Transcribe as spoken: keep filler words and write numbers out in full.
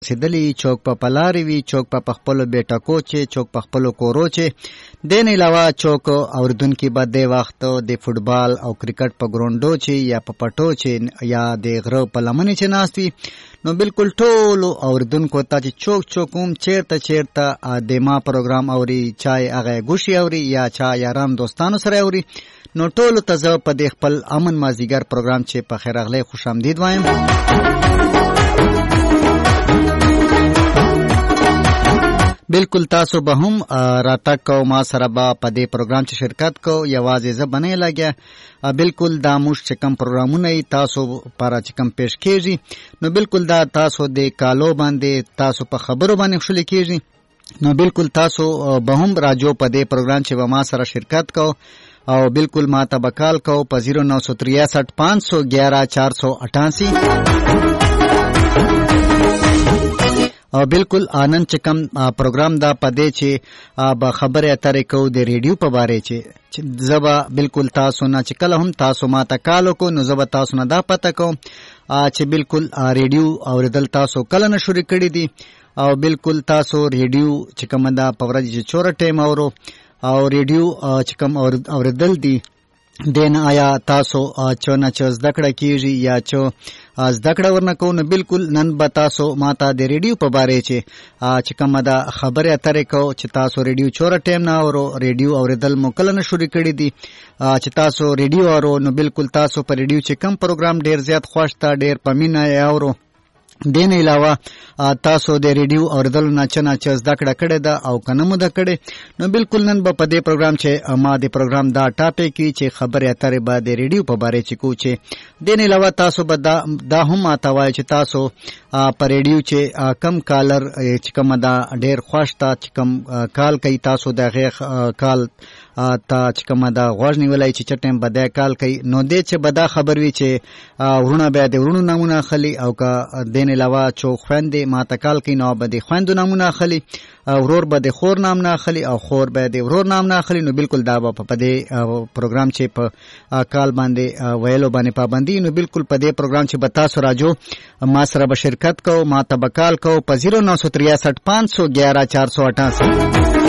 سیدلی چوک په پلاری وی چوک په خپل بیٹا کوچه چوک په خپل کوروچه دین علاوه چوک اوردونکو به د وخت د فوتبال او کرکټ په ګراوندو چې یا په پټو چې یا د غره په لمنې چې ناستوي نو بالکل ټول اوردونکو ته چې چوک چوکوم چیرته چیرته د ما پروګرام اوري چای هغه ګوشي اوري یا چا یاران دوستانو سره اوري نو ټول ته زه په د خپل امن مازیګر پروګرام چې په خیر اغلی خوش آمدید وایم. بالکل تاسو به هم راتګ کو ما سره به په دې پروګرام چې شرکت کو یوازې زه بنه لګیا بالکل دا موږ چې کوم پروګرامونه تاسو لپاره چې کوم پیش کیږي نو بالکل دا تاسو د کالو باندې تاسو په خبرو باندې خوشاله کیږي نو بالکل تاسو به هم راجو په دې پروګرام چې به ما سره شرکت کو او بالکل ما ته بکال کو په زیرو نو سو تریاسٹھ پانچ سو گیارہ چار سو اٹھاسی او بالکل آنند چې کوم پروګرام دا پدې چې به خبره اترې کو د ریډیو په باره چې زبا بالکل تاسو نه چې کله هم تاسو ما ته کالو کو نو زبا تاسو نه دا پته کوم چې بالکل ریډیو اوریدل تاسو کله نه شروع کړی دي او بالکل تاسو ریډیو چې کوم دا په ورځ چې چور ټیم اورو او ریډیو چې کوم اوریدل دي دین آیا تاسو چونه چې زده کړه کیږي یا چې زده کړه ورنه کو نو بالکل نن به تاسو ماته د ریډیو په باره چې چې کومه دا خبره اترې کو چې تاسو ریډیو چوره ټیم نه اورو ریډیو اوریدل مو کله نه شروع کړی دي چې تاسو ریډیو اورو نو بالکل تاسو په ریډیو چې کوم پروګرام ډیر زیات خوښ تا ډیر پمینه اورو دین علاوه تاسو د ریډیو اوریدل نه چنه چې زده کړه کړې ده او کنه مو ده کړې نو بالکل نن به په دې پروګرام چې ما د پروګرام دا ټاپک کی چې خبره اترې به د ریډیو په باره چې کو چې دین علاوه تاسو به دا, دا هم ماتوای چې تاسو په ریډیو چې کم کالر چې کوم دا ډیر خوښ تا چې کم کال کوي تاسو د غیغ کال تا چې کومه دا غوږ نیولای چې چټیم بده کال کوي نو دې چې بدا خبر وي چې ورونه به د ورونو نمونه اخلي او که دین علاوه چو خويندې ما تکال کوي نو به د خويندو نمونه اخلي ورور به د خور نام نه اخلي او خور به د ورور نام نه اخلي نو بالکل دا په پدې پروګرام چې په کال باندې ویلو باندې پابندي نو بالکل په دې پروګرام چې بتا سو راجو ما سره به شرکت کو ما تبکال کو په زیرو نو سو تریاسٹھ پانچ سو گیارہ چار سو اٹھاسی